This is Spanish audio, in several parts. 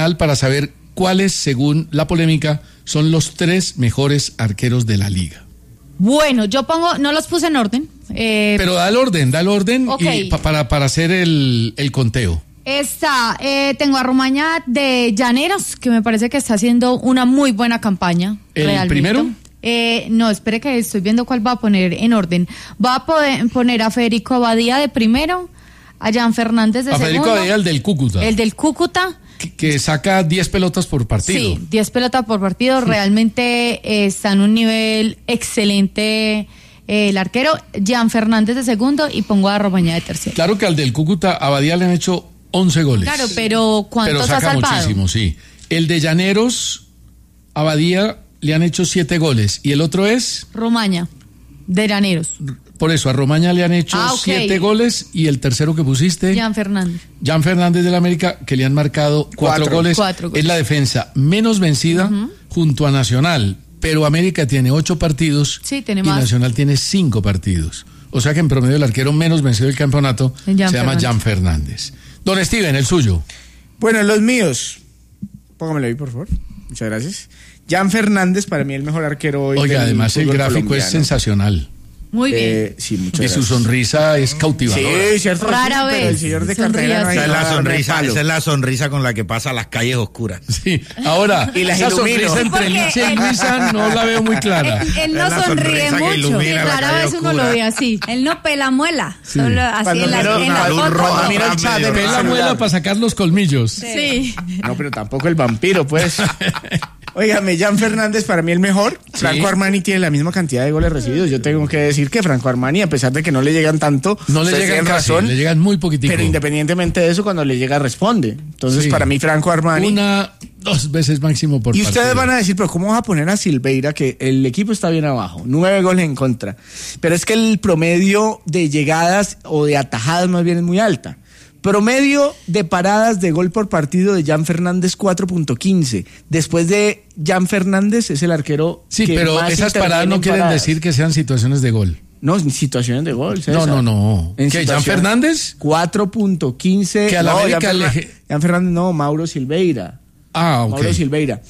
nacional para saber cuáles, según la polémica, son los 3 mejores arqueros de la liga. Bueno, yo no los puse en orden. Pero da el orden okay. Y para hacer el conteo. Tengo a Romaña de Llaneros, que me parece que está haciendo una muy buena campaña. ¿El realmente. primero? No, espere que estoy viendo cuál va a poner en orden. Va a poner a Federico Abadía de primero, a Jan Fernández de segundo. A Federico Abadía, el del Cúcuta. El del Cúcuta. Que saca 10 pelotas por partido. Sí, 10 pelotas por partido. Realmente está en un nivel excelente el arquero. Jan Fernández de segundo y pongo a Romaña de tercero. Claro que al del Cúcuta Abadía le han hecho 11 goles. Claro, pero ¿cuántos ha salvado? Muchísimo, sí. El de Llaneros, Abadía, le han hecho 7 goles. ¿Y el otro es? Romaña, de Llaneros. Por eso, a Romaña le han hecho 7 goles. ¿Y el tercero que pusiste? Jan Fernández. Jan Fernández del América, que le han marcado 4 goles. 4 goles. Es la defensa menos vencida junto a Nacional. Pero América tiene 8 partidos. Sí, tiene y más. Nacional tiene 5 partidos. O sea que en promedio el arquero menos vencido del campeonato se llama Jan Fernández. Don Steven, el suyo. Bueno, los míos. Póngamelo ahí, por favor. Muchas gracias. Jan Fernández, para mí el mejor arquero hoy. Oiga, además el gráfico colombiano es sensacional. Muy bien. Sí, muchas gracias. Y su sonrisa es cautivadora. Sí, cierto. Rara vez. El señor de Cartagena no esa es la sonrisa con la que pasa las calles oscuras. Sí, ahora, y esa sonrisa entre Licha y Luisa no la veo muy clara. Él no sonríe mucho. Sí, rara vez uno lo ve así. Él no pela muela. Sí. Solo así en la foto. Mira el chat de pela muela para sacar los colmillos. Sí. No, pero tampoco el vampiro, pues. Óigame, Jan Fernández para mí el mejor. Sí. Franco Armani tiene la misma cantidad de goles recibidos. Yo tengo que decir que Franco Armani, a pesar de que no le llegan tanto, no le llegan casi, le llegan muy poquitico. Pero independientemente de eso, cuando le llega responde. Entonces, para mí Franco Armani 2 veces máximo por partido. Y ustedes van a decir, pero ¿cómo vas a poner a Silveira, que el equipo está bien abajo? 9 goles en contra. Pero es que el promedio de llegadas o de atajadas más bien es muy alta. Promedio de paradas de gol por partido de Jan Fernández 4.15. Después de Jan Fernández es el arquero que pero más esas paradas no quieren decir que sean situaciones de gol. No, situaciones de gol. César. No. ¿Qué, Jan Fernández? 4.15. Que a la América Jan Fernández no, Mauro Silveira. Ok. Mauro Silveira.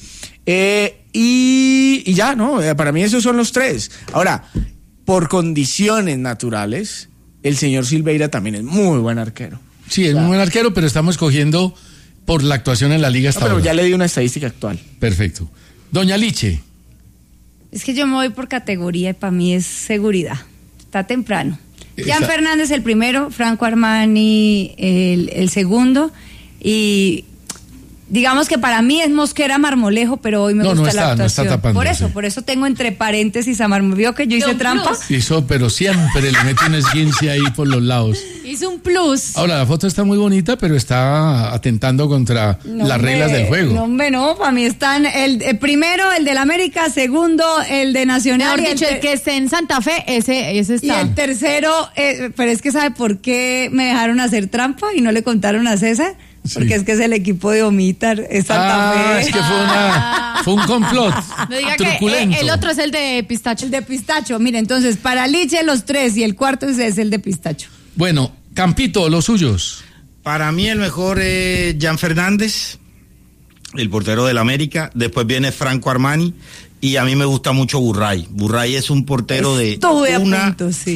Y ya, no, para mí esos son los 3. Ahora, por condiciones naturales, el señor Silveira también es muy buen arquero. Sí, es muy buen arquero, pero estamos cogiendo por la actuación en la liga hasta ahora. Pero ya le di una estadística actual. Perfecto. Doña Liche. Es que yo me voy por categoría y para mí es seguridad. Está temprano. Jan Fernández el primero, Franco Armani el segundo y digamos que para mí es Mosquera Marmolejo, pero hoy me gusta la actuación. No está tapando, por eso tengo entre paréntesis a Marmolejo. ¿Vio que yo hice trampa? Hizo, pero siempre le mete un esguince ahí por los lados. Hizo un plus. Ahora, la foto está muy bonita, pero está atentando contra las reglas del juego. No, para mí están el primero, el del América, segundo, el de Nacional. Mejor dicho, el que esté en Santa Fe, ese está. Y el tercero, pero es que ¿sabe por qué me dejaron hacer trampa y no le contaron a César? Porque es que es el equipo de Omitar, es Santa Fe. Es que fue un complot. No diga truculento. Que el otro es el de Pistacho. El de Pistacho, mire, entonces para Liche los 3 y el cuarto es el de Pistacho. Bueno, Campito, los suyos. Para mí el mejor es Jan Fernández, el portero del América. Después viene Franco Armani. Y a mí me gusta mucho Burray. Burray es un portero de una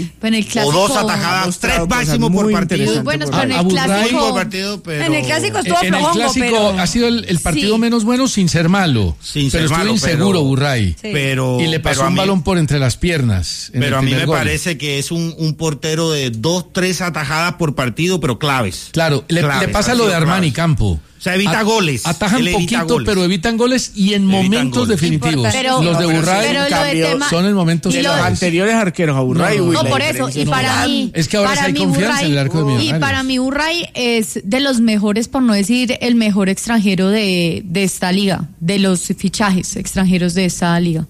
o 2 atajadas, 3 máximo por partido. Bueno, en el clásico. En el clásico estuvo en el clásico ha sido el partido menos bueno sin ser malo. Pero estuvo inseguro Burray. Sí. Y le pasó un balón por entre las piernas. Pero a mí me parece que es un portero de 2, 3 atajadas por partido, pero claves. Claro, le pasa lo de Armani Campo. O sea, evita goles. Atajan poquito, pero evitan goles y en momentos definitivos. Pero, los de Burray, en cambio, son en momentos de los anteriores arqueros a Burray. No, por eso. Y para mí, es que ahora sí hay confianza en el arco de Millonarios. Y para mí Burray es de los mejores, por no decir el mejor extranjero de esta liga, de los fichajes extranjeros de esta liga.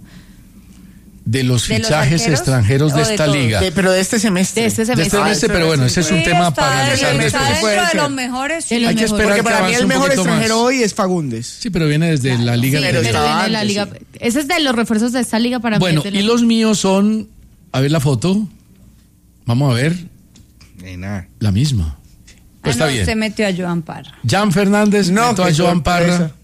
De los fichajes extranjeros de esta liga. Pero de este semestre. De este semestre, pero bueno, ese es un tema para analizar después. Dentro de los mejores. Hay que esperar, porque para mí el mejor extranjero hoy es Fagundes. Sí, pero viene desde la liga. Sí, pero viene de la liga. Ese es de los refuerzos de esta liga para mí. Bueno, y los míos son, a ver la foto. Vamos a ver. La misma. Pues está bien. Se metió a Joan Parra. Jan Fernández metió a Joan Parra.